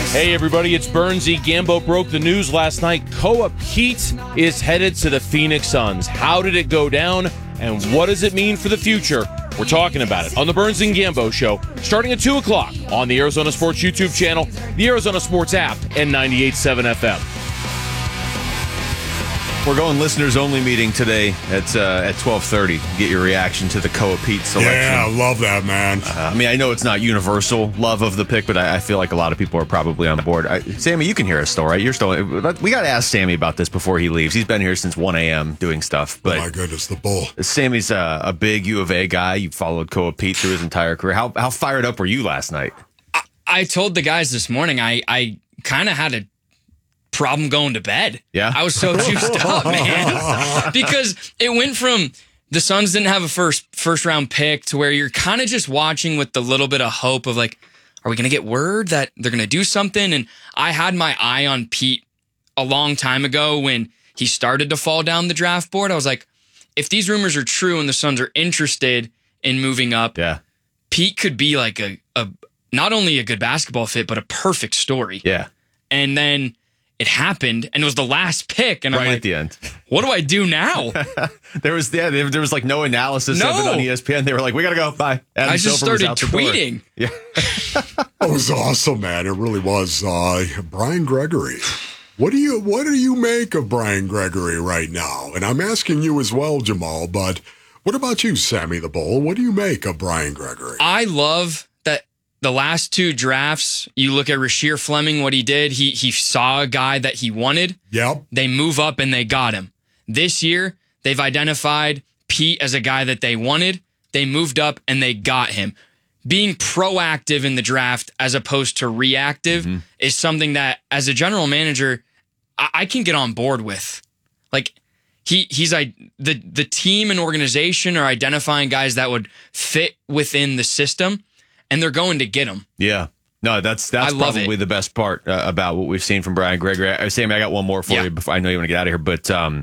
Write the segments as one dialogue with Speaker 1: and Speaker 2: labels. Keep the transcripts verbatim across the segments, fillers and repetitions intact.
Speaker 1: Hey everybody, it's Bernsey. Gambo broke the news last night. Koa Pete is headed to the Phoenix Suns. How did it go down, and what does it mean for the future? We're talking about it on the Burns and Gambo Show, starting at two o'clock on the Arizona Sports YouTube channel, the Arizona Sports app, and ninety-eight point seven F M.
Speaker 2: We're going listeners-only meeting today at uh, at twelve thirty. Get your reaction to the Koa Pete selection.
Speaker 3: Yeah, I love that, man.
Speaker 2: Uh, I mean, I know it's not universal love of the pick, but I, I feel like a lot of people are probably on board. I, Sammy, you can hear us still, right? You're still. We got to ask Sammy about this before he leaves. He's been here since one a.m. doing stuff. But
Speaker 3: oh, my goodness, the bull.
Speaker 2: Sammy's a, a big U of A guy. You followed Koa Pete through his entire career. How how fired up were you last night?
Speaker 4: I, I told the guys this morning I, I kind of had a problem going to bed.
Speaker 2: Yeah,
Speaker 4: I was so juiced up, man, because it went from the Suns didn't have a first first round pick to where you're kind of just watching with the little bit of hope of like, are we going to get word that they're going to do something? And I had my eye on Pete a long time ago when he started to fall down the draft board. I was like, if these rumors are true and the Suns are interested in moving up,
Speaker 2: yeah,
Speaker 4: Pete could be like a, a not only a good basketball fit, but a perfect story.
Speaker 2: Yeah.
Speaker 4: And then it happened, and it was the last pick, and
Speaker 2: right
Speaker 4: I'm like,
Speaker 2: at the end.
Speaker 4: What do I do now?
Speaker 2: there was yeah, there, there was like no analysis
Speaker 4: no.
Speaker 2: of it on E S P N. They were like, we got to go. Bye. Adam
Speaker 4: I just
Speaker 2: Silver
Speaker 4: started
Speaker 2: was out
Speaker 4: tweeting.
Speaker 2: Yeah.
Speaker 3: That was awesome, man. It really was. Uh, Brian Gregory. What do you what do you make of Brian Gregory right now? And I'm asking you as well, Jamal, but what about you, Sammy the Bull? What do you make of Brian Gregory?
Speaker 4: I love that the last two drafts, you look at Rasheer Fleming, what he did, he he saw a guy that he wanted.
Speaker 3: Yep.
Speaker 4: They move up and they got him. This year, they've identified Pete as a guy that they wanted. They moved up and they got him. Being proactive in the draft as opposed to reactive mm-hmm. is something that, as a general manager, I, I can get on board with. Like, he he's I, the the team and organization are identifying guys that would fit within the system, and they're going to get them.
Speaker 2: Yeah. No, that's that's probably the best part uh, about what we've seen from Brian Gregory. I, Sammy, I got one more for yeah. you before I know you want to get out of here. But um,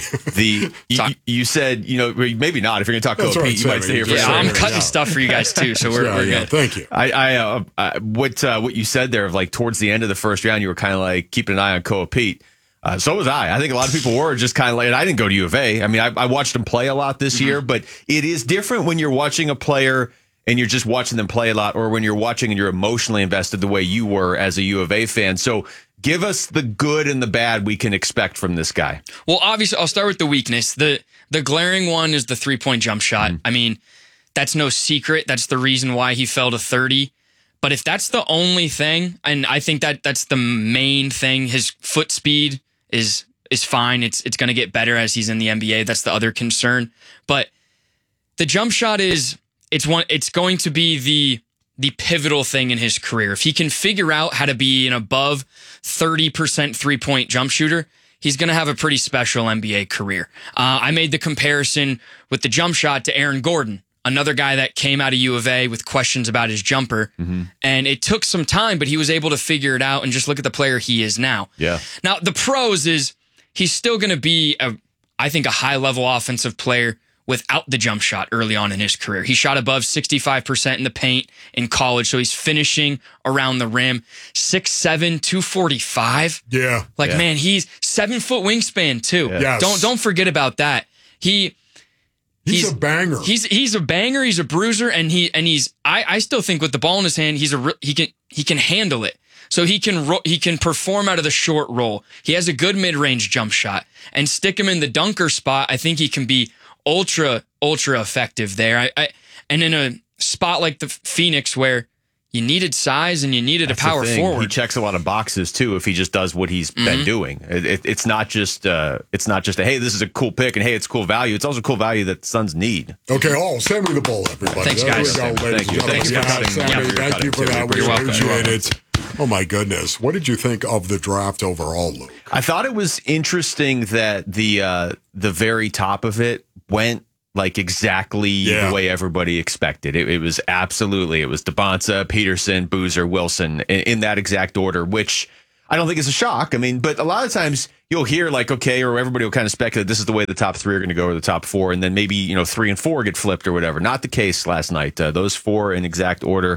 Speaker 2: the you, you said, you know, maybe not. If you're going to talk Koa Pete, you might stay here for
Speaker 4: yeah,
Speaker 2: a second.
Speaker 4: I'm cutting yeah. stuff for you guys too, so we're,
Speaker 3: yeah,
Speaker 4: we're
Speaker 3: yeah,
Speaker 4: good.
Speaker 3: Thank you.
Speaker 2: I, I uh, uh, what uh, what you said there of like towards the end of the first round, you were kind of like keeping an eye on Koa Pete. Uh, so was I. I think a lot of people were just kind of like, and I didn't go to U of A. I mean, I, I watched him play a lot this mm-hmm. year, but it is different when you're watching a player and you're just watching them play a lot, or when you're watching and you're emotionally invested the way you were as a U of A fan. So give us the good and the bad we can expect from this guy.
Speaker 4: Well, obviously, I'll start with the weakness. The the glaring one is the three-point jump shot. Mm. I mean, that's no secret. That's the reason why he fell to thirty. But if that's the only thing, and I think that that's the main thing, his foot speed is is fine. It's it's going to get better as he's in the N B A. That's the other concern. But the jump shot is it's one. It's going to be the the pivotal thing in his career. If he can figure out how to be an above thirty percent three-point jump shooter, he's going to have a pretty special N B A career. Uh, I made the comparison with the jump shot to Aaron Gordon, another guy that came out of U of A with questions about his jumper. Mm-hmm. And it took some time, but he was able to figure it out, and just look at the player he is now.
Speaker 2: Yeah.
Speaker 4: Now, the pros is he's still going to be, a, I think, a high-level offensive player without the jump shot early on in his career. He shot above sixty-five percent in the paint in college, so he's finishing around the rim. six seven, two forty-five
Speaker 3: Yeah.
Speaker 4: Like,
Speaker 2: yeah.
Speaker 4: man, he's seven-foot wingspan, too.
Speaker 3: Yeah. Yes.
Speaker 4: Don't, don't forget about that. He...
Speaker 3: He's,
Speaker 4: he's
Speaker 3: a banger.
Speaker 4: He's he's a banger. He's a bruiser, and he and he's. I, I still think with the ball in his hand, he's a he can he can handle it. So he can ro- he can perform out of the short roll. He has a good mid range jump shot, and stick him in the dunker spot. I think he can be ultra ultra effective there. I, I and in a spot like the Phoenix where you needed size and you needed
Speaker 2: That's
Speaker 4: a power forward.
Speaker 2: He checks a lot of boxes too if he just does what he's mm-hmm. been doing. It, it, it's not just uh, it's not just a hey, this is a cool pick and hey, it's cool value. It's also cool value that the Suns need.
Speaker 3: Okay, oh, Sammy the Bull, everybody.
Speaker 4: Thanks,
Speaker 3: there
Speaker 4: guys.
Speaker 3: we go, ladies
Speaker 2: Thank you.
Speaker 3: and
Speaker 2: Thanks for
Speaker 3: gentlemen.
Speaker 2: cutting.
Speaker 3: Sammy,
Speaker 2: Yeah,
Speaker 3: thank you for that. We
Speaker 4: You're welcome.
Speaker 3: appreciate it. Oh my goodness, what did you think of the draft overall, Luke?
Speaker 2: I thought it was interesting that the uh, the very top of it went like exactly yeah. the way everybody expected. It, it was absolutely, it was DeBonsa, Peterson, Boozer, Wilson in, in that exact order, which I don't think is a shock. I mean, but a lot of times you'll hear like, okay, or everybody will kind of speculate this is the way the top three are going to go or the top four. And then maybe, you know, three and four get flipped or whatever. Not the case last night. Uh, those four in exact order.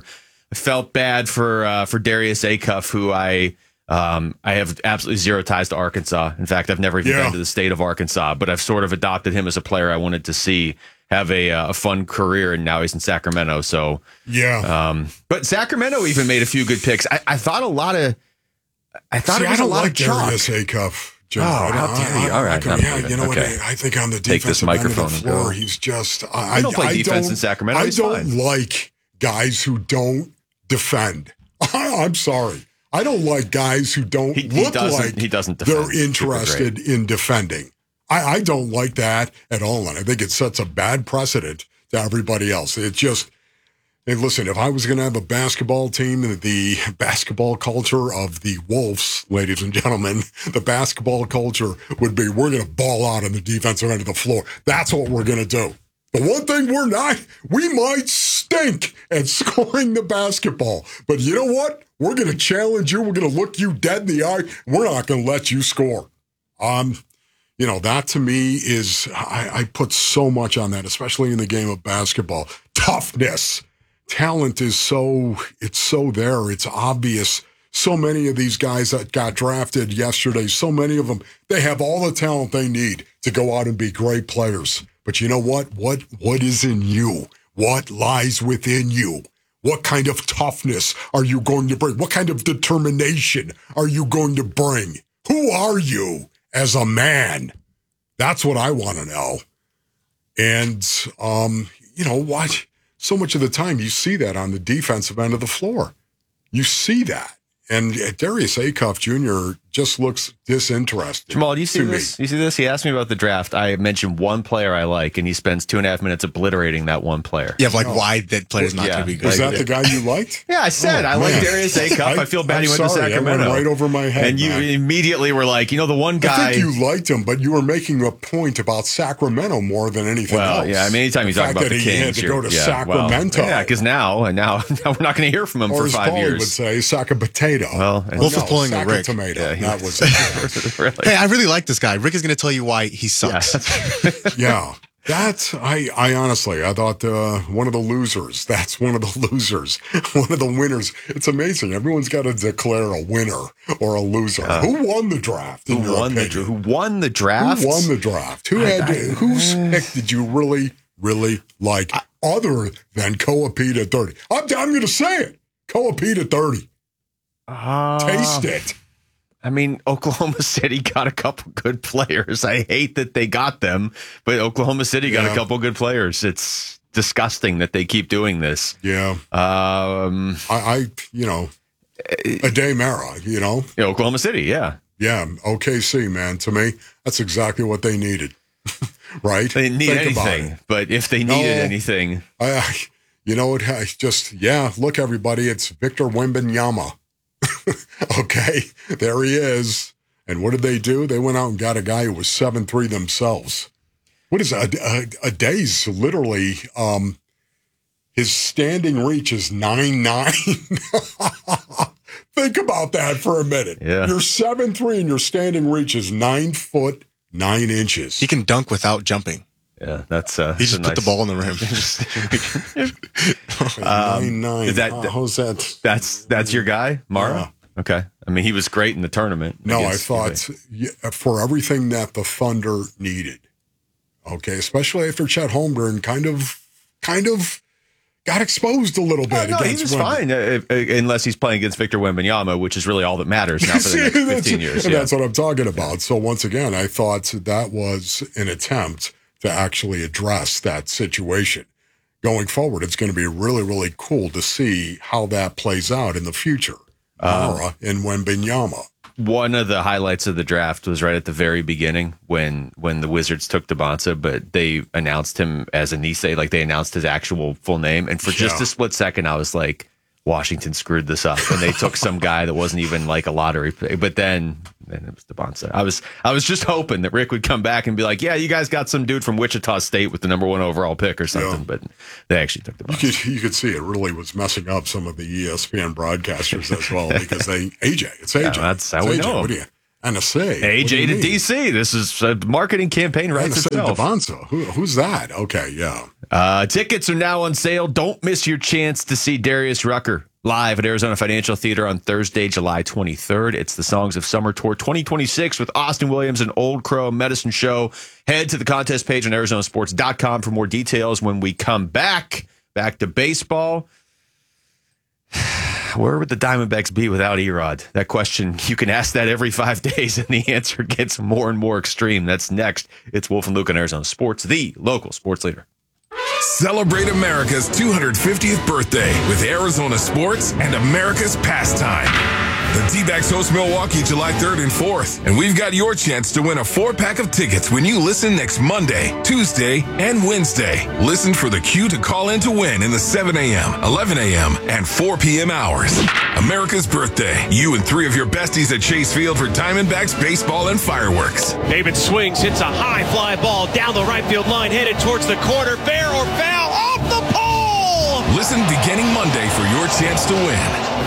Speaker 2: felt bad for uh, for Darius Acuff, who I um, I have absolutely zero ties to Arkansas. In fact, I've never even
Speaker 3: Yeah.
Speaker 2: been to the state of Arkansas, but I've sort of adopted him as a player I wanted to see have a, uh, a fun career, and now he's in Sacramento. So
Speaker 3: Yeah.
Speaker 2: um, but Sacramento even made a few good picks. I, I thought a lot of I thought
Speaker 3: See,
Speaker 2: it was
Speaker 3: I don't
Speaker 2: a lot
Speaker 3: like
Speaker 2: of chalk.
Speaker 3: Darius Acuff. Jim.
Speaker 2: Oh,
Speaker 3: I
Speaker 2: how
Speaker 3: don't-
Speaker 2: dare
Speaker 3: I-
Speaker 2: you.
Speaker 3: I
Speaker 2: All right,
Speaker 3: like him.
Speaker 2: I'm
Speaker 3: Yeah,
Speaker 2: good.
Speaker 3: you know
Speaker 2: Okay.
Speaker 3: what? I think on the
Speaker 2: Take this
Speaker 3: defensive end of
Speaker 2: microphone
Speaker 3: the
Speaker 2: and
Speaker 3: floor,
Speaker 2: go.
Speaker 3: he's just. I,
Speaker 2: I don't play
Speaker 3: I
Speaker 2: defense
Speaker 3: don't,
Speaker 2: in Sacramento.
Speaker 3: I
Speaker 2: He's
Speaker 3: don't
Speaker 2: fine.
Speaker 3: like guys who don't defend. I'm sorry. I don't like guys who don't
Speaker 2: He- he
Speaker 3: look
Speaker 2: doesn't-
Speaker 3: like
Speaker 2: he doesn't defend
Speaker 3: they're
Speaker 2: super great.
Speaker 3: interested in defending. I, I don't like that at all, and I think it sets a bad precedent to everybody else. It just. Hey, listen, if I was going to have a basketball team, the basketball culture of the Wolves, ladies and gentlemen, the basketball culture would be we're going to ball out on the defensive end of the floor. That's what we're going to do. The one thing we're not, we might stink at scoring the basketball. But you know what? We're going to challenge you. We're going to look you dead in the eye. We're not going to let you score. Um, you know, that to me is, I, I put so much on that, especially in the game of basketball. Toughness. Talent is so, it's so there. It's obvious. So many of these guys that got drafted yesterday, so many of them, they have all the talent they need to go out and be great players. But you know what? What what is in you? What lies within you? What kind of toughness are you going to bring? What kind of determination are you going to bring? Who are you as a man? That's what I want to know. And, um, you know, what? So much of the time you see that on the defensive end of the floor. You see that. And Darius Acuff Junior just looks disinterested.
Speaker 2: Jamal, do you see
Speaker 3: to me.
Speaker 2: this? You see this? He asked me about the draft. I mentioned one player I like, and he spends two and a half minutes obliterating that one player.
Speaker 5: Yeah, like why that player's not
Speaker 2: Yeah.
Speaker 5: going to be good.
Speaker 3: Was that the guy you liked?
Speaker 2: Yeah, I said
Speaker 3: Oh,
Speaker 2: I like
Speaker 3: man.
Speaker 2: Darius Acuff. I, feel bad
Speaker 3: I'm
Speaker 2: he went
Speaker 3: sorry,
Speaker 2: to
Speaker 3: that went
Speaker 2: Sacramento.
Speaker 3: right over my head,
Speaker 2: And you
Speaker 3: man.
Speaker 2: immediately were like, you know, the one guy.
Speaker 3: I think you liked him, but you were making a point about Sacramento more than anything
Speaker 2: Well,
Speaker 3: else.
Speaker 2: yeah. I mean, anytime you
Speaker 3: The
Speaker 2: talk
Speaker 3: fact
Speaker 2: about
Speaker 3: that
Speaker 2: the
Speaker 3: he
Speaker 2: Kings,
Speaker 3: had to
Speaker 2: you're-
Speaker 3: go to
Speaker 2: yeah,
Speaker 3: Sacramento.
Speaker 2: Well, yeah, because now, and now, now we're not going to hear from him
Speaker 3: or
Speaker 2: for
Speaker 3: as
Speaker 2: five
Speaker 3: Paulie would
Speaker 2: years.
Speaker 3: say, sack a potato.
Speaker 2: Well, and-
Speaker 3: Or
Speaker 5: Wolf is
Speaker 3: no,
Speaker 5: pulling a
Speaker 3: sack
Speaker 5: Rick.
Speaker 3: tomato.
Speaker 2: Yeah, he-
Speaker 3: that was it.
Speaker 2: really.
Speaker 5: Hey, I really like this guy. Rick is going to tell you why he sucks.
Speaker 3: Yeah. That's, I, I honestly, I thought uh, one of the losers. That's one of the losers. One of the winners. It's amazing. Everyone's got to declare a winner or a loser. Who won the draft? in
Speaker 2: Who
Speaker 3: your
Speaker 2: won the
Speaker 3: opinion?
Speaker 2: Who won the draft?
Speaker 3: Who won the draft? Who had whose pick did you really, really like other than Koa Pete at thirty? I'm, I'm going to say it. Koa Pete at thirty.
Speaker 2: Uh,
Speaker 3: Taste it.
Speaker 2: I mean, Oklahoma City got a couple good players. I hate that they got them, but Oklahoma City got
Speaker 3: Yeah.
Speaker 2: a couple good players. It's disgusting that they keep doing this.
Speaker 3: Yeah.
Speaker 2: Um,
Speaker 3: I, I you know, a day Mara, you know.
Speaker 2: yeah, Oklahoma City, yeah.
Speaker 3: Yeah, O K C, man. To me, that's exactly what they needed. Right?
Speaker 2: They didn't need
Speaker 3: Think about
Speaker 2: anything,
Speaker 3: it.
Speaker 2: but if they
Speaker 3: No.
Speaker 2: needed anything,
Speaker 3: I, I, you know, it has just, yeah, look, everybody, it's Victor Wembanyama. Okay, there he is. And what did they do? They went out and got a guy who was seven three themselves. What is a, a, a day's literally, um, his standing reach is nine nine. Think about that for a minute.
Speaker 2: Yeah.
Speaker 3: You're seven three and your standing reach is nine foot nine inches.
Speaker 5: He can dunk without jumping.
Speaker 2: yeah, that's uh,
Speaker 5: He
Speaker 2: that's
Speaker 5: just
Speaker 2: a
Speaker 5: put the
Speaker 2: nice-
Speaker 5: ball in the rim.
Speaker 3: nine nine.
Speaker 2: is that-
Speaker 3: How- how's that?
Speaker 2: That's that's your guy, Mara. Okay, I mean he was great in the tournament.
Speaker 3: No, I
Speaker 2: against-
Speaker 3: thought yeah, for everything that the Thunder needed. Okay, especially after Chet Holmgren kind of, kind of got exposed a little
Speaker 2: Oh,
Speaker 3: bit
Speaker 2: no, he
Speaker 3: against
Speaker 2: was
Speaker 3: Wemby.
Speaker 2: fine, uh, uh, unless he's playing against Victor Wembanyama, which is really all that matters now for the next
Speaker 3: See, that's-
Speaker 2: fifteen years.
Speaker 3: and
Speaker 2: Yeah.
Speaker 3: That's what I'm talking about. So once again, I thought that was an attempt to actually address that situation. Going forward, it's going to be really, really cool to see how that plays out in the future. Mara and Wembanyama.
Speaker 2: One of the highlights of the draft was right at the very beginning when when the Wizards took DeBonsa, but they announced him as Anise, like they announced his actual full name. And for just
Speaker 3: Yeah.
Speaker 2: a split second, I was like, Washington screwed this up, and they took some guy that wasn't even like a lottery pick. But then, then it was DeBonsa. I was I was just hoping that Rick would come back and be like, yeah, you guys got some dude from Wichita State with the number one overall pick or something.
Speaker 3: Yeah.
Speaker 2: But they actually took
Speaker 3: You
Speaker 2: DeBonsa.
Speaker 3: could, you could see it really was messing up some of the E S P N broadcasters as well because they A J. It's A J.
Speaker 2: Yeah, that's how
Speaker 3: it's
Speaker 2: we
Speaker 3: A J.
Speaker 2: know him.
Speaker 3: What do you? N S A.
Speaker 2: A J
Speaker 3: What do
Speaker 2: to
Speaker 3: you mean?
Speaker 2: D C. This is a marketing campaign writes
Speaker 3: N S A
Speaker 2: itself.
Speaker 3: Devonsa. Who, who's that? Okay, yeah.
Speaker 2: Uh, tickets are now on sale. Don't miss your chance to see Darius Rucker live at Arizona Financial Theater on Thursday, July twenty-third. It's the Songs of Summer Tour twenty twenty-six with Austin Williams and Old Crow Medicine Show. Head to the contest page on Arizona Sports dot com for more details. When we come back, back to baseball. Where would the Diamondbacks be without Erod? That question, you can ask that every five days, and the answer gets more and more extreme. That's next. It's Wolf and Luke on Arizona Sports, the local sports leader.
Speaker 6: Celebrate America's two hundred fiftieth birthday with Arizona Sports and America's Pastime. The D-backs host Milwaukee July third and fourth, and we've got your chance to win a four-pack of tickets when you listen next Monday, Tuesday, and Wednesday. Listen for the cue to call in to win in the seven a.m., eleven a.m., and four p.m. hours. America's birthday. You and three of your besties at Chase Field for Diamondbacks baseball and fireworks.
Speaker 7: David swings, hits a high fly ball down the right field line, headed towards the corner. Fair or foul, off the pole!
Speaker 6: Listen beginning Monday for your chance to win.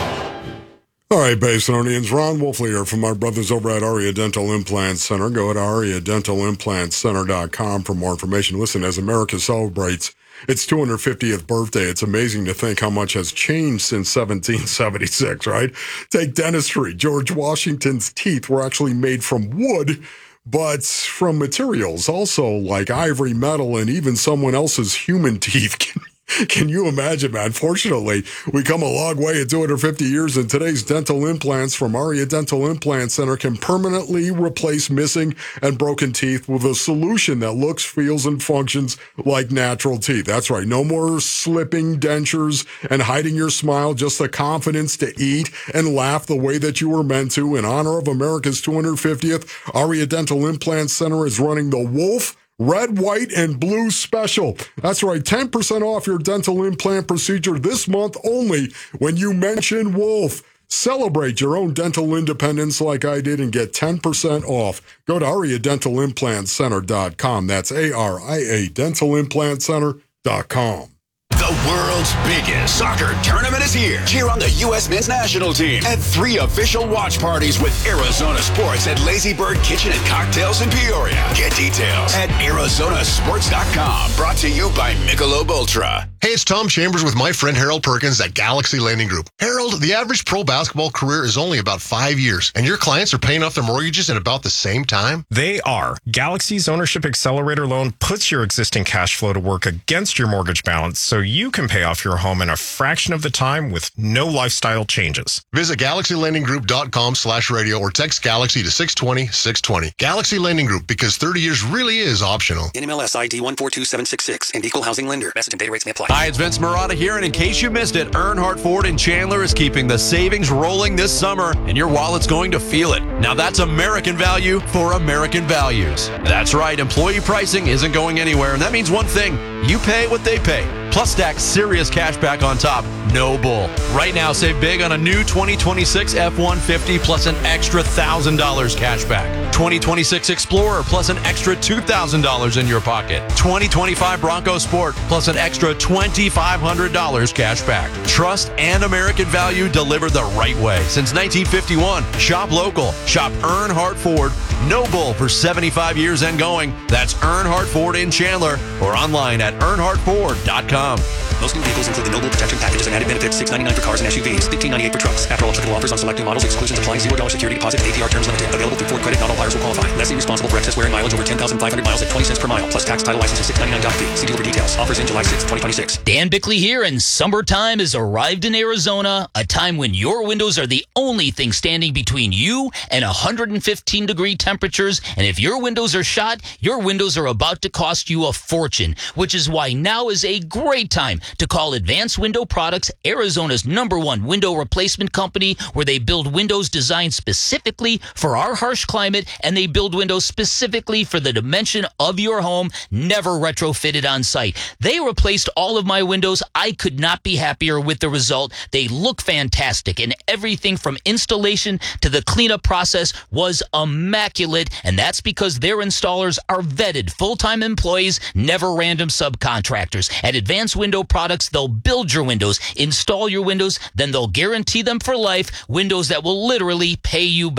Speaker 3: All right, Basinonians, Ron Wolfley here from our brothers over at Aria Dental Implant Center. Go to aria dental implant center dot com for more information. Listen, as America celebrates its two hundred fiftieth birthday, it's amazing to think how much has changed since seventeen seventy-six, right? Take dentistry. George Washington's teeth were actually made from wood, but from materials also like ivory, metal, and even someone else's human teeth. Can you imagine, man? Fortunately, we come a long way in two hundred fifty years, and today's dental implants from Aria Dental Implant Center can permanently replace missing and broken teeth with a solution that looks, feels, and functions like natural teeth. That's right. No more slipping dentures and hiding your smile, just the confidence to eat and laugh the way that you were meant to. In honor of America's two hundred fiftieth, Aria Dental Implant Center is running the Wolf Red, White, and Blue Special. That's right, ten percent off your dental implant procedure this month only when you mention Wolf. Celebrate your own dental independence like I did and get ten percent off. Go to aria dental implant center dot com. That's A R I A dental implant center dot com.
Speaker 8: The world's biggest soccer tournament is here. Cheer on the U S men's national team at three official watch parties with Arizona Sports at Lazy Bird Kitchen and Cocktails in Peoria. Get details at arizona sports dot com. Brought to you by Michelob Ultra.
Speaker 9: Hey, it's Tom Chambers with my friend Harold Perkins at Galaxy Lending Group. Harold, the average pro basketball career is only about five years, and your clients are paying off their mortgages in about the same time?
Speaker 10: They are. Galaxy's Ownership Accelerator loan puts your existing cash flow to work against your mortgage balance so you can pay off your home in a fraction of the time with no lifestyle changes.
Speaker 9: Visit galaxy lending group dot com slash radio or text Galaxy to six twenty, six twenty. Galaxy Lending Group, because thirty years really is optional.
Speaker 11: N M L S I D one four two seven six six and Equal Housing Lender. Message and data rates may apply.
Speaker 12: Hi, it's Vince Marotta here, and in case you missed it, Earnhardt Ford in Chandler is keeping the savings rolling this summer, and your wallet's going to feel it. Now that's American value for American values. That's right, employee pricing isn't going anywhere, and that means one thing: you pay what they pay. Plus stack serious cash back on top. No bull. Right now, save big on a new twenty twenty-six F one fifty plus an extra one thousand dollars cash back. twenty twenty-six Explorer plus an extra two thousand dollars in your pocket. twenty twenty-five Bronco Sport plus an extra two thousand five hundred dollars cash back. Trust and American value delivered the right way. Since nineteen fifty-one, shop local. Shop Earnhardt Ford. No bull for seventy-five years and going. That's Earnhardt Ford in Chandler or online at earnhardt ford dot com.
Speaker 11: Most new vehicles include the Noble Protection Packages and added benefits, six ninety-nine for cars and S U Vs, fifteen ninety-eight for trucks. After all applicable offers on selected models, exclusions apply. zero dollars security deposit and A P R terms limited. Available through Ford Credit. Not all buyers will qualify. Lessee responsible for excess wear and mileage over ten thousand five hundred miles at twenty cents per mile, plus tax, title, license, and six ninety-nine doc fee. See dealer for details. Offers in July sixth, twenty twenty-six.
Speaker 13: Dan Bickley here, and summertime has arrived in Arizona, a time when your windows are the only thing standing between you and one hundred fifteen degree temperatures. And if your windows are shot, your windows are about to cost you a fortune, which is why now is a great time to call Advanced Window Products, Arizona's number one window replacement company, where they build windows designed specifically for our harsh climate, and they build windows specifically for the dimension of your home, never retrofitted on site. They replaced all of my windows. I could not be happier with the result. They look fantastic, and everything from installation to the cleanup process was immaculate, and that's because their installers are vetted full-time employees, never random subcontractors. At Advanced Window Products, they'll build your windows, install your windows, then they'll guarantee them for life, windows that will literally pay you back.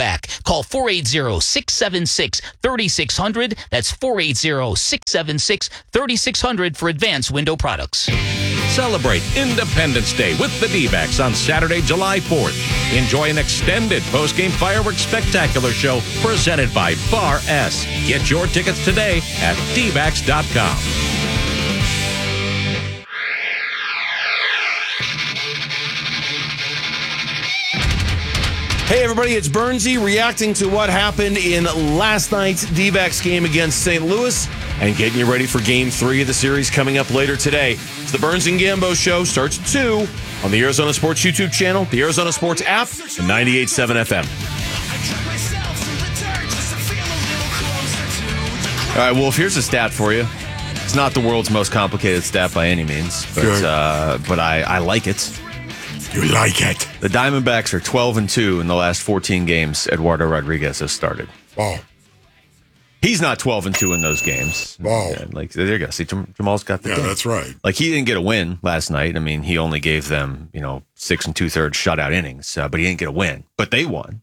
Speaker 13: Call four eight zero, six seven six, three six zero zero. That's four eight zero, six seven six, three six zero zero for advanced window products.
Speaker 14: Celebrate Independence Day with the D-backs on Saturday, July fourth. Enjoy an extended post-game fireworks spectacular show presented by Bar S. Get your tickets today at d backs dot com.
Speaker 1: Hey, everybody, it's Bernsey reacting to what happened in last night's D-backs game against Saint Louis and getting you ready for game three of the series coming up later today. It's the Burns and Gambo Show. Starts at two on the Arizona Sports YouTube channel, the Arizona Sports app, and ninety-eight point seven F M.
Speaker 2: All right, Wolf, here's a stat for you. It's not the world's most complicated stat by any means, but uh, but I, I like it.
Speaker 3: You like it.
Speaker 2: The Diamondbacks are twelve and two in the last fourteen games Eduardo Rodriguez has started.
Speaker 3: Wow.
Speaker 2: He's not twelve and two in those games.
Speaker 3: Wow.
Speaker 2: Yeah, like, there you go. See, Jamal's got the
Speaker 3: Yeah,
Speaker 2: game.
Speaker 3: that's right.
Speaker 2: Like, he didn't get a win last night. I mean, he only gave them, you know, six and two-thirds shutout innings, uh, but he didn't get a win. But they won.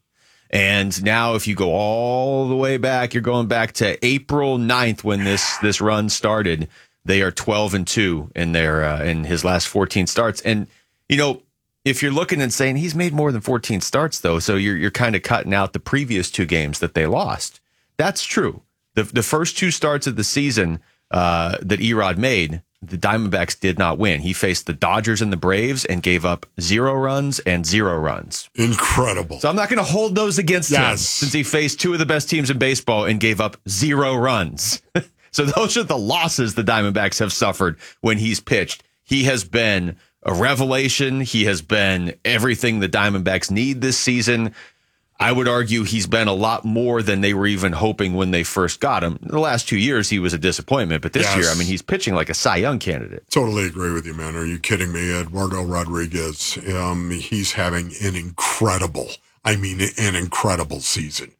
Speaker 2: And now if you go all the way back, you're going back to April ninth when this this run started. They are twelve and two in their uh, in his last fourteen starts. And, you know, if you're looking and saying he's made more than fourteen starts, though, so you're you're kind of cutting out the previous two games that they lost. That's true. The the first two starts of the season uh, that Erod made, the Diamondbacks did not win. He faced the Dodgers and the Braves and gave up zero runs and zero runs.
Speaker 3: Incredible.
Speaker 2: So I'm not going to hold those against
Speaker 3: yes.
Speaker 2: him since he faced two of the best teams in baseball and gave up zero runs. So those are the losses the Diamondbacks have suffered when he's pitched. He has been a revelation. He has been everything the Diamondbacks need this season. I would argue he's been a lot more than they were even hoping when they first got him. The last two years, he was a disappointment. But this
Speaker 3: Yes.
Speaker 2: year, I mean, he's pitching like a Cy Young candidate.
Speaker 3: Totally agree with you, man. Are you kidding me? Eduardo Rodriguez, um, he's having an incredible, I mean, an incredible season.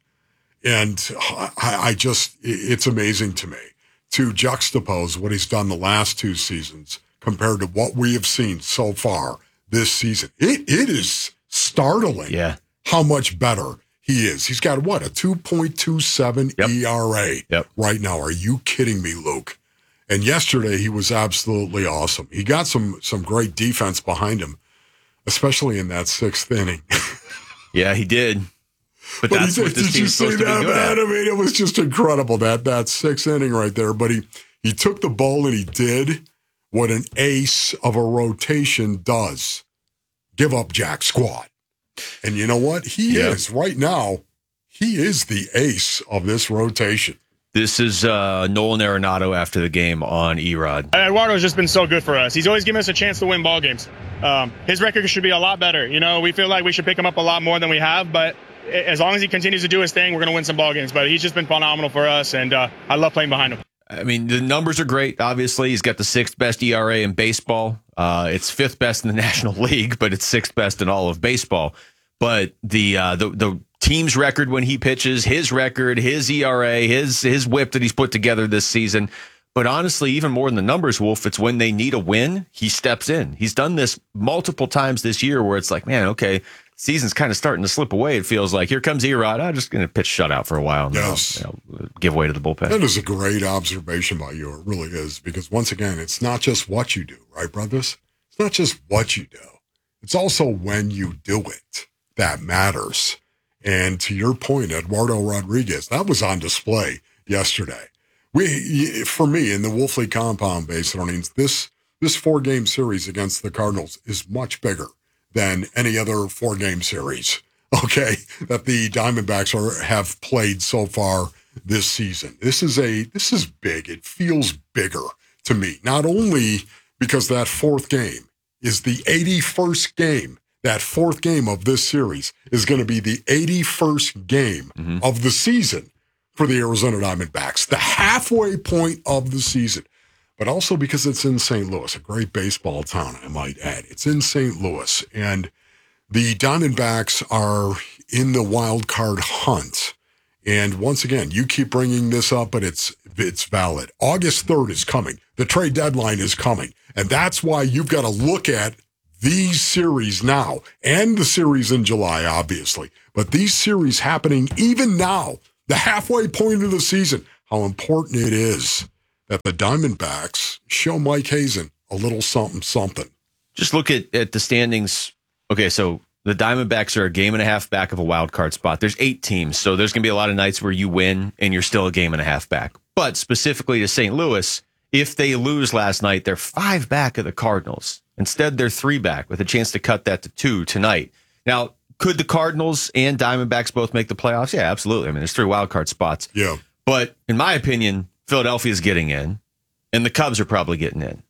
Speaker 3: And I, I just, it's amazing to me to juxtapose what he's done the last two seasons compared to what we have seen so far this season. It It is startling
Speaker 2: yeah.
Speaker 3: how much better he is. He's got, what, a two point two seven
Speaker 2: Yep.
Speaker 3: E R A
Speaker 2: Yep.
Speaker 3: right now. Are you kidding me, Luke? And yesterday, he was absolutely awesome. He got some some great defense behind him, especially in that sixth inning.
Speaker 2: Yeah, he did. But,
Speaker 3: But
Speaker 2: that's
Speaker 3: he,
Speaker 2: what this
Speaker 3: did you
Speaker 2: team's
Speaker 3: see
Speaker 2: supposed to be
Speaker 3: that,
Speaker 2: good
Speaker 3: man?
Speaker 2: at.
Speaker 3: I mean, it was just incredible, that that sixth inning right there. But he, he took the ball and he did what an ace of a rotation does. Give up jack squat. And you know what? He
Speaker 2: Yeah.
Speaker 3: is, right now, he is the ace of this rotation.
Speaker 2: This is uh, Nolan Arenado after the game on Erod.
Speaker 15: Eduardo's just been so good for us. He's always given us a chance to win ball games. Um, his record should be a lot better. You know, we feel like we should pick him up a lot more than we have, but as long as he continues to do his thing, we're going to win some ball games. But he's just been phenomenal for us, and uh, I love playing behind him.
Speaker 2: I mean, the numbers are great. Obviously, he's got the sixth best E R A in baseball. Uh, it's fifth best in the National League, but it's sixth best in all of baseball. But the uh, the the team's record when he pitches, his record, his E R A, his his whip that he's put together this season. But honestly, even more than the numbers, Wolf, it's when they need a win, he steps in. He's done this multiple times this year where it's like, man, okay, season's kind of starting to slip away. It feels like here comes Erod. I'm just going to pitch shutout for a while and
Speaker 3: Yes.
Speaker 2: then I'll, you know, give way to the bullpen.
Speaker 3: That is a great observation by you. It really is. Because once again, it's not just what you do, right, brothers? It's not just what you do. It's also when you do it that matters. And to your point, Eduardo Rodriguez, that was on display yesterday. We, for me, in the Wolfley compound base learnings, this this four game series against the Cardinals is much bigger than any other four game series. Okay, that the Diamondbacks are have played so far this season. This is a this is big. It feels bigger to me. Not only because that fourth game is the eighty-first game. That fourth game of this series is going to be the eighty-first game mm-hmm. of the season for the Arizona Diamondbacks, the halfway point of the season, but also because it's in Saint Louis, a great baseball town, I might add. It's in Saint Louis, and the Diamondbacks are in the wild card hunt. And once again, you keep bringing this up, but it's it's valid. August third is coming. The trade deadline is coming, and that's why you've got to look at these series now, and the series in July, obviously, but these series happening even now, the halfway point of the season, how important it is that the Diamondbacks show Mike Hazen a little something, something.
Speaker 2: Just look at, at the standings. Okay, so the Diamondbacks are a game and a half back of a wild card spot. There's eight teams, so there's going to be a lot of nights where you win and you're still a game and a half back. But specifically to Saint Louis, if they lose last night, they're five back of the Cardinals. Instead, they're three back with a chance to cut that to two tonight. Now, could the Cardinals and Diamondbacks both make the playoffs? Yeah, absolutely. I mean, there's three wild card spots.
Speaker 3: Yeah.
Speaker 2: But in my opinion, Philadelphia's getting in, and the Cubs are probably getting in.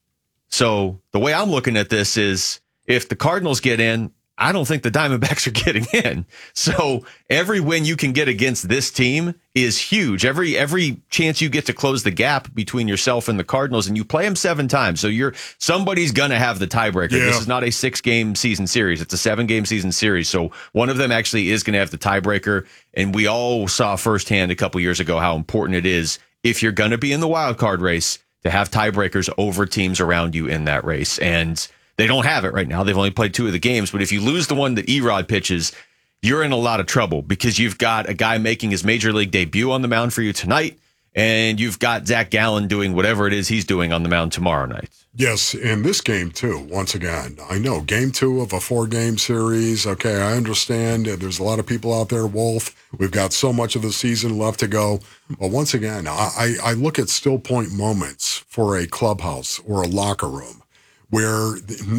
Speaker 2: So the way I'm looking at this is if the Cardinals get in, I don't think the Diamondbacks are getting in. So every win you can get against this team is huge. Every every chance you get to close the gap between yourself and the Cardinals, and you play them seven times. So you're somebody's going to have the tiebreaker.
Speaker 3: Yeah.
Speaker 2: This is not a six-game season series. It's a seven-game season series. So one of them actually is going to have the tiebreaker. And we all saw firsthand a couple years ago how important it is if you're going to be in the wild card race to have tiebreakers over teams around you in that race. And they don't have it right now. They've only played two of the games. But if you lose the one that Erod pitches, you're in a lot of trouble because you've got a guy making his major league debut on the mound for you tonight, and you've got Zach Gallen doing whatever it is he's doing on the mound tomorrow night.
Speaker 3: Yes, in this game, too, once again, I know, game two of a four-game series. Okay, I understand. There's a lot of people out there, Wolf. We've got so much of the season left to go. But once again, I, I look at still point moments for a clubhouse or a locker room where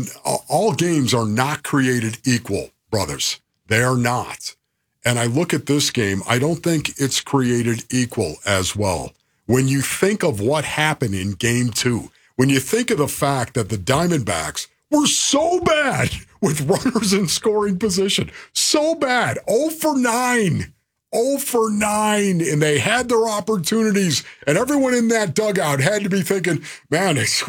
Speaker 3: all games are not created equal, brothers. They are not. And I look at this game, I don't think it's created equal as well. When you think of what happened in game two, when you think of the fact that the Diamondbacks were so bad with runners in scoring position, so bad, oh for nine, oh for nine, and they had their opportunities, and everyone in that dugout had to be thinking, man, it's...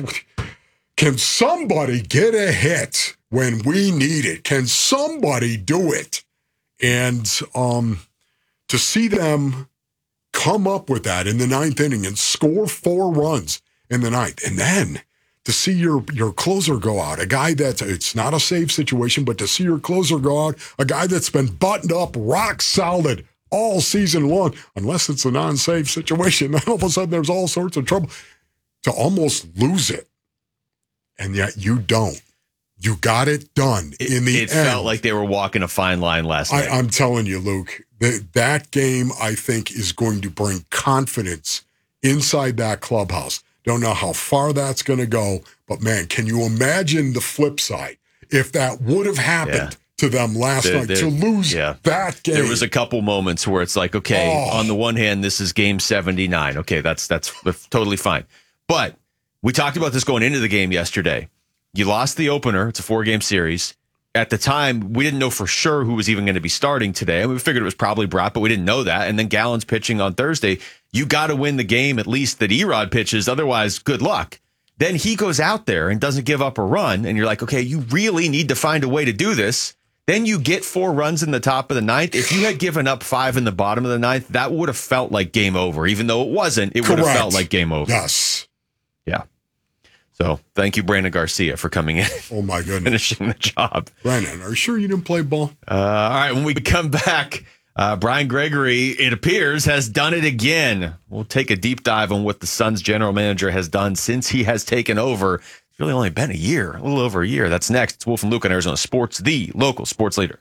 Speaker 3: Can somebody get a hit when we need it? Can somebody do it? And um, to see them come up with that in the ninth inning and score four runs in the ninth, and then to see your your closer go out, a guy that's, it's not a safe situation, but to see your closer go out, a guy that's been buttoned up rock solid all season long, unless it's a non-safe situation, then all of a sudden there's all sorts of trouble, to almost lose it. And yet you don't. You got it done
Speaker 2: It,
Speaker 3: in the
Speaker 2: it
Speaker 3: end.
Speaker 2: felt like they were walking a fine line last night.
Speaker 3: I, I'm telling you, Luke, that, that game, I think, is going to bring confidence inside that clubhouse. Don't know how far that's going to go, but, man, can you imagine the flip side if that would have happened
Speaker 2: Yeah.
Speaker 3: to them last
Speaker 2: There-
Speaker 3: night,
Speaker 2: there-
Speaker 3: to lose
Speaker 2: yeah.
Speaker 3: that game?
Speaker 2: There was a couple moments where it's like, okay,
Speaker 3: Oh.
Speaker 2: on the one hand, this is game seventy-nine. Okay, that's that's totally fine. But we talked about this going into the game yesterday. You lost the opener. It's a four-game series. At the time, we didn't know for sure who was even going to be starting today. We figured it was probably Brott, but we didn't know that. And then Gallen's pitching on Thursday. You got to win the game, at least that Erod pitches. Otherwise, good luck. Then he goes out there and doesn't give up a run. And you're like, okay, you really need to find a way to do this. Then you get four runs in the top of the ninth. If you had given up five in the bottom of the ninth, that would have felt like game over. Even though it wasn't, it would have
Speaker 3: Correct.
Speaker 2: felt like game over.
Speaker 3: Yes.
Speaker 2: Yeah. So thank you, Brandon Garcia, for coming in.
Speaker 3: Oh, my goodness.
Speaker 2: Finishing the job.
Speaker 3: Brandon, are you sure you didn't play ball?
Speaker 2: Uh, all right, when we come back, uh, Brian Gregory, it appears, has done it again. We'll take a deep dive on what the Suns general manager has done since he has taken over. It's really only been a year, a little over a year. That's next. It's Wolf and Luke on Arizona Sports, the local sports leader.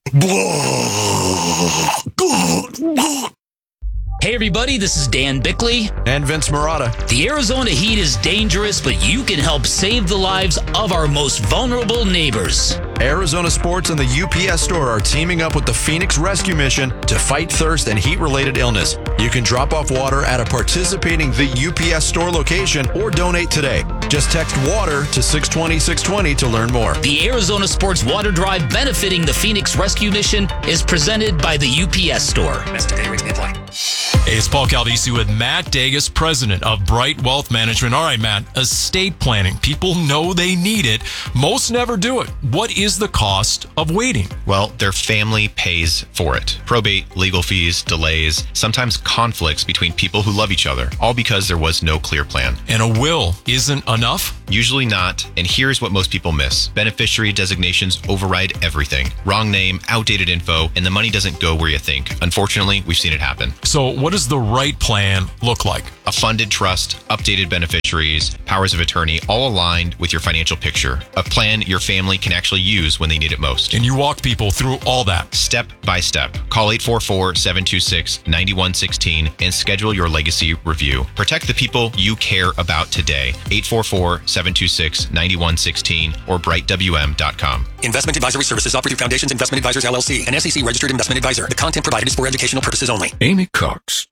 Speaker 13: Hey everybody, this is Dan Bickley.
Speaker 12: And Vince Marotta.
Speaker 13: The Arizona heat is dangerous, but you can help save the lives of our most vulnerable neighbors.
Speaker 12: Arizona Sports and the U P S Store are teaming up with the Phoenix Rescue Mission to fight thirst and heat-related illness. You can drop off water at a participating the U P S Store location or donate today. Just text WATER to six twenty six twenty to learn more.
Speaker 13: The Arizona Sports Water Drive benefiting the Phoenix Rescue Mission is presented by the U P S Store.
Speaker 16: Hey, it's Paul Calvisi with Matt Dagas, president of Bright Wealth Management. All right, Matt, estate planning. People know they need it. Most never do it. What is the cost of waiting?
Speaker 17: Well, their family pays for it. Probate, legal fees, delays, sometimes conflicts between people who love each other, all because there was no clear plan.
Speaker 16: And a will isn't enough?
Speaker 17: Usually not, and here's what most people miss. Beneficiary designations override everything. Wrong name, outdated info, and the money doesn't go where you think. Unfortunately, we've seen it happen.
Speaker 16: So what does the right plan look like?
Speaker 17: A funded trust, updated beneficiaries, powers of attorney, all aligned with your financial picture. A plan your family can actually use when they need it most.
Speaker 16: And you walk people through all that.
Speaker 17: Step by step. Call eight four four, seven two six, nine one one six and schedule your legacy review. Protect the people you care about today. eight four four, seven two six, nine one one six or bright w m dot com.
Speaker 11: Investment advisory services offered through Foundations Investment Advisors, L L C, an S E C registered investment advisor. The content provided is for educational purposes only.
Speaker 14: Amy Cox.